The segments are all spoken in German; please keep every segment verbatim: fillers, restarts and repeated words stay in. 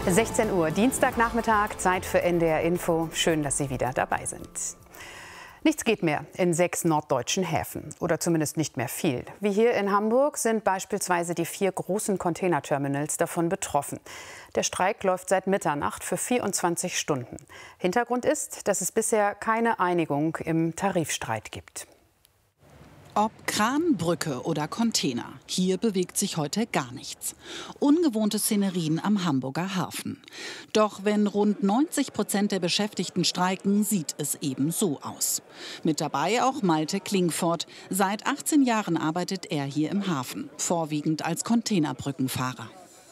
sechzehn Uhr, Dienstagnachmittag, Zeit für N D R Info. Schön, dass Sie wieder dabei sind. Nichts geht mehr in sechs norddeutschen Häfen. Oder zumindest nicht mehr viel. Wie hier in Hamburg sind beispielsweise die vier großen Containerterminals davon betroffen. Der Streik läuft seit Mitternacht für vierundzwanzig Stunden. Hintergrund ist, dass es bisher keine Einigung im Tarifstreit gibt. Ob Kran, Brücke oder Container, hier bewegt sich heute gar nichts. Ungewohnte Szenerien am Hamburger Hafen. Doch wenn rund neunzig Prozent der Beschäftigten streiken, sieht es eben so aus. Mit dabei auch Malte Klingfort. Seit achtzehn Jahren arbeitet er hier im Hafen, vorwiegend als Containerbrückenfahrer.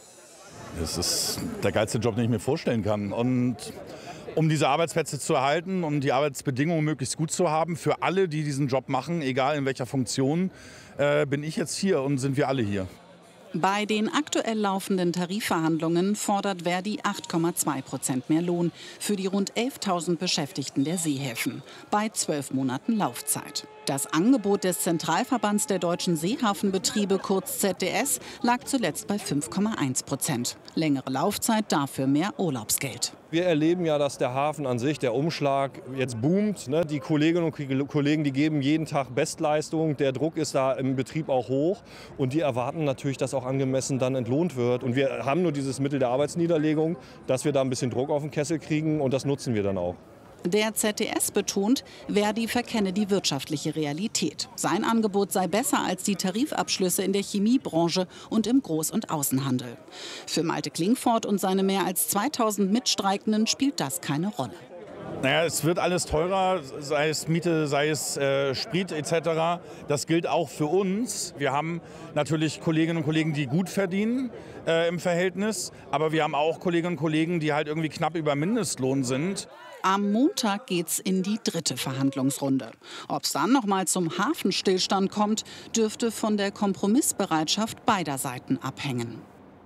Das ist der geilste Job, den ich mir vorstellen kann. Und um diese Arbeitsplätze zu erhalten, um die Arbeitsbedingungen möglichst gut zu haben, für alle, die diesen Job machen, egal in welcher Funktion, äh, bin ich jetzt hier und sind wir alle hier. Bei den aktuell laufenden Tarifverhandlungen fordert Verdi acht Komma zwei Prozent mehr Lohn für die rund elftausend Beschäftigten der Seehäfen bei zwölf Monaten Laufzeit. Das Angebot des Zentralverbands der deutschen Seehafenbetriebe, kurz Z D S, lag zuletzt bei fünf Komma eins Prozent. Längere Laufzeit, dafür mehr Urlaubsgeld. Wir erleben ja, dass der Hafen an sich, der Umschlag, jetzt boomt. Ne? Die Kolleginnen und Kollegen, die geben jeden Tag Bestleistung. Der Druck ist da im Betrieb auch hoch. Und die erwarten natürlich, dass auch angemessen dann entlohnt wird. Und wir haben nur dieses Mittel der Arbeitsniederlegung, dass wir da ein bisschen Druck auf den Kessel kriegen. Und das nutzen wir dann auch. Der Z D S betont, Verdi verkenne die wirtschaftliche Realität. Sein Angebot sei besser als die Tarifabschlüsse in der Chemiebranche und im Groß- und Außenhandel. Für Malte Klingfort und seine mehr als zweitausend Mitstreikenden spielt das keine Rolle. Naja, es wird alles teurer, sei es Miete, sei es äh, Sprit et cetera. Das gilt auch für uns. Wir haben natürlich Kolleginnen und Kollegen, die gut verdienen äh, im Verhältnis. Aber wir haben auch Kolleginnen und Kollegen, die halt irgendwie knapp über Mindestlohn sind. Am Montag geht's in die dritte Verhandlungsrunde. Ob es dann noch mal zum Hafenstillstand kommt, dürfte von der Kompromissbereitschaft beider Seiten abhängen.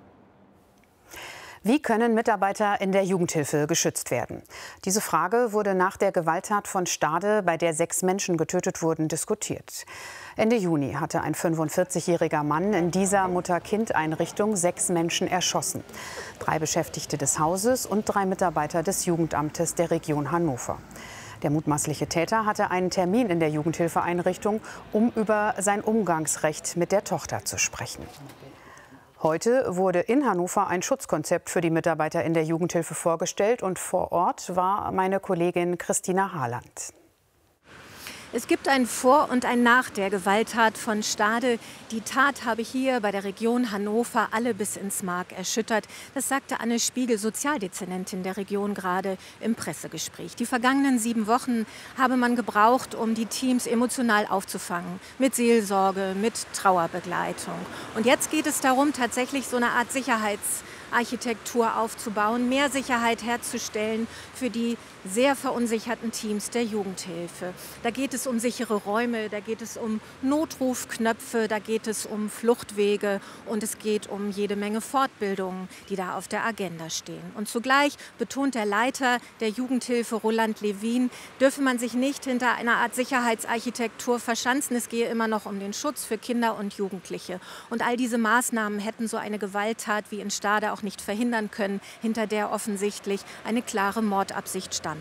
Wie können Mitarbeiter in der Jugendhilfe geschützt werden? Diese Frage wurde nach der Gewalttat von Stade, bei der sechs Menschen getötet wurden, diskutiert. Ende Juni hatte ein fünfundvierzigjähriger Mann in dieser Mutter-Kind-Einrichtung sechs Menschen erschossen. Drei Beschäftigte des Hauses und drei Mitarbeiter des Jugendamtes der Region Hannover. Der mutmaßliche Täter hatte einen Termin in der Jugendhilfeeinrichtung, um über sein Umgangsrecht mit der Tochter zu sprechen. Heute wurde in Hannover ein Schutzkonzept für die Mitarbeiter in der Jugendhilfe vorgestellt und vor Ort war meine Kollegin Christina Harland. Es gibt ein Vor und ein Nach der Gewalttat von Stade. Die Tat habe hier bei der Region Hannover alle bis ins Mark erschüttert. Das sagte Anne Spiegel, Sozialdezernentin der Region, gerade im Pressegespräch. Die vergangenen sieben Wochen habe man gebraucht, um die Teams emotional aufzufangen. Mit Seelsorge, mit Trauerbegleitung. Und jetzt geht es darum, tatsächlich so eine Art Sicherheitsarchitektur aufzubauen, mehr Sicherheit herzustellen für die sehr verunsicherten Teams der Jugendhilfe. Da geht es um sichere Räume, da geht es um Notrufknöpfe, da geht es um Fluchtwege und es geht um jede Menge Fortbildungen, die da auf der Agenda stehen. Und zugleich betont der Leiter der Jugendhilfe, Roland Levin, dürfe man sich nicht hinter einer Art Sicherheitsarchitektur verschanzen. Es gehe immer noch um den Schutz für Kinder und Jugendliche. Und all diese Maßnahmen hätten so eine Gewalttat wie in Stade auch nicht verhindern können, hinter der offensichtlich eine klare Mordabsicht stand.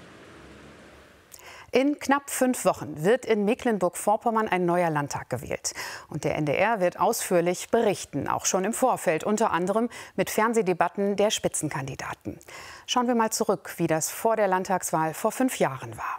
In knapp fünf Wochen wird in Mecklenburg-Vorpommern ein neuer Landtag gewählt. Und der N D R wird ausführlich berichten, auch schon im Vorfeld, unter anderem mit Fernsehdebatten der Spitzenkandidaten. Schauen wir mal zurück, wie das vor der Landtagswahl vor fünf Jahren war.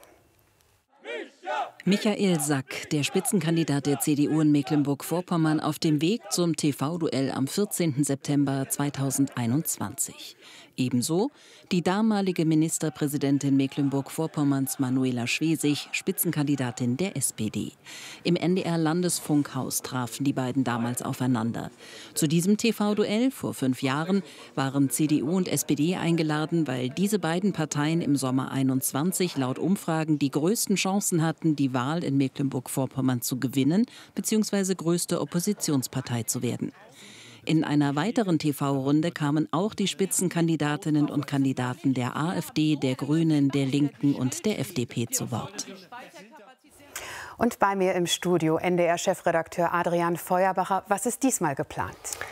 Michael Sack, der Spitzenkandidat der C D U in Mecklenburg-Vorpommern, auf dem Weg zum T V-Duell am vierzehnten September zweitausendeinundzwanzig. Ebenso die damalige Ministerpräsidentin Mecklenburg-Vorpommerns Manuela Schwesig, Spitzenkandidatin der S P D. Im N D R-Landesfunkhaus trafen die beiden damals aufeinander. Zu diesem T V-Duell vor fünf Jahren waren C D U und S P D eingeladen, weil diese beiden Parteien im Sommer einundzwanzig laut Umfragen die größten Chancen hatten, die Wahl in Mecklenburg-Vorpommern zu gewinnen bzw. größte Oppositionspartei zu werden. In einer weiteren T V-Runde kamen auch die Spitzenkandidatinnen und Kandidaten der AfD, der Grünen, der Linken und der F D P zu Wort. Und bei mir im Studio N D R-Chefredakteur Adrian Feuerbacher. Was ist diesmal geplant?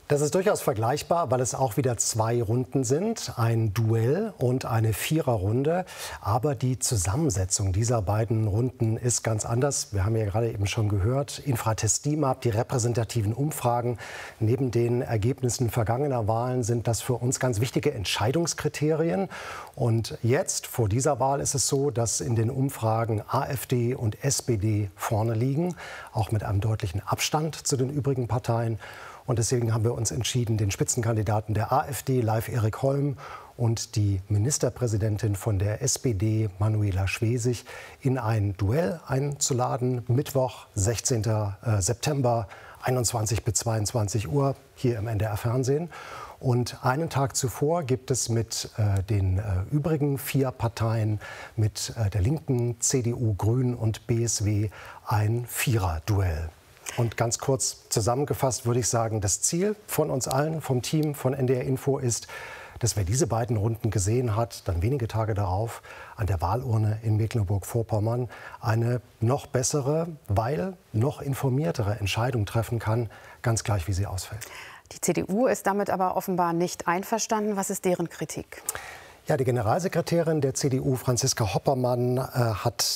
Das ist durchaus vergleichbar, weil es auch wieder zwei Runden sind, ein Duell und eine Viererrunde. Aber die Zusammensetzung dieser beiden Runden ist ganz anders. Wir haben ja gerade eben schon gehört, Infratest DIMAP, die repräsentativen Umfragen, neben den Ergebnissen vergangener Wahlen sind das für uns ganz wichtige Entscheidungskriterien. Und jetzt, vor dieser Wahl, ist es so, dass in den Umfragen AfD und S P D vorne liegen, auch mit einem deutlichen Abstand zu den übrigen Parteien. Und deswegen haben wir uns entschieden, den Spitzenkandidaten der AfD, Leif Erik Holm, und die Ministerpräsidentin von der S P D, Manuela Schwesig, in ein Duell einzuladen. Mittwoch, sechzehnten September, einundzwanzig bis zweiundzwanzig Uhr, hier im N D R-Fernsehen. Und einen Tag zuvor gibt es mit äh, den äh, übrigen vier Parteien, mit äh, der Linken, C D U, Grünen und B S W, ein Vierer-Duell. Und ganz kurz zusammengefasst würde ich sagen, das Ziel von uns allen, vom Team von N D R Info ist, dass wer diese beiden Runden gesehen hat, dann wenige Tage darauf an der Wahlurne in Mecklenburg-Vorpommern eine noch bessere, weil noch informiertere Entscheidung treffen kann, ganz gleich, wie sie ausfällt. Die C D U ist damit aber offenbar nicht einverstanden. Was ist deren Kritik? Ja, die Generalsekretärin der C D U, Franziska Hoppermann, äh, hat